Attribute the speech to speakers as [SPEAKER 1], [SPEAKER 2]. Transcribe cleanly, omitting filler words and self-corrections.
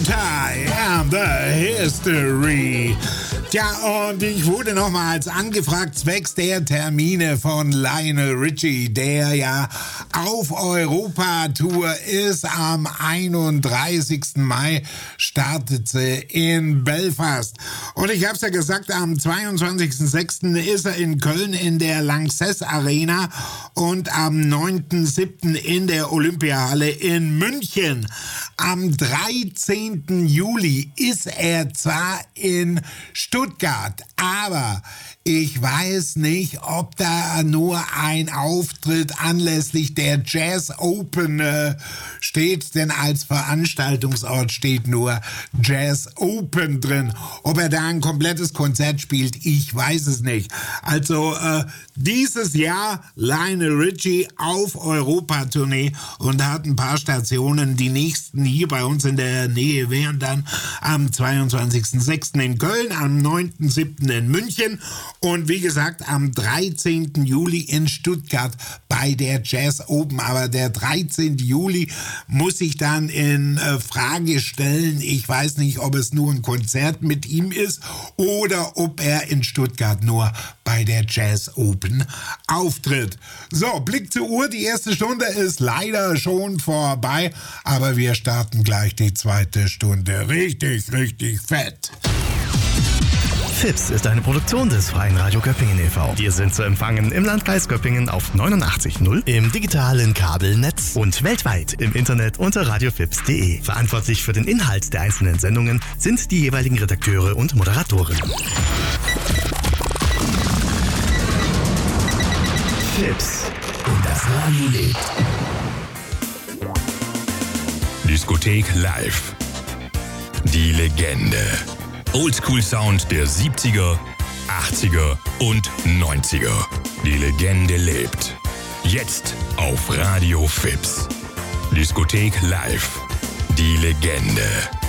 [SPEAKER 1] I am the history. Tja, und ich wurde nochmals angefragt zwecks der Termine von Lionel Richie, der ja auf Europa-Tour ist. Am 31. Mai startet sie in Belfast. Und ich hab's ja gesagt, am 22.06. ist er in Köln in der Lanxess Arena und am 9.07. in der Olympiahalle in München. Am 13. Juli ist er zwar in Stuttgart, aber ich weiß nicht, ob da nur ein Auftritt anlässlich der Jazz Open steht, denn als Veranstaltungsort steht nur Jazz Open drin. Ob er da ein komplettes Konzert spielt, ich weiß es nicht. Also dieses Jahr Lionel Richie auf Europa-Tournee und hat ein paar Stationen. Die nächsten hier bei uns in der Nähe wären dann am 22.06. in Köln, am 9.07. in München und wie gesagt am 13. Juli in Stuttgart bei der Jazz Open. Aber der 13. Juli muss ich dann in Frage stellen. Ich weiß nicht, ob es nur ein Konzert mit ihm ist oder ob er in Stuttgart nur bei der Jazz Open auftritt. So, Blick zur Uhr. Die erste Stunde ist leider schon vorbei, aber wir starten gleich die zweite Stunde. Richtig fett.
[SPEAKER 2] FIPS ist eine Produktion des Freien Radio Göppingen e.V. Wir sind zu empfangen im Landkreis Göppingen auf 89.0, im digitalen Kabelnetz und weltweit im Internet unter radiofips.de. Verantwortlich für den Inhalt der einzelnen Sendungen sind die jeweiligen Redakteure und Moderatoren. FIPS. Und das Radio lebt.
[SPEAKER 3] Diskothek live. Die Legende. Oldschool-Sound der 70er, 80er und 90er. Die Legende lebt. Jetzt auf Radio Fips. Diskothek live. Die Legende.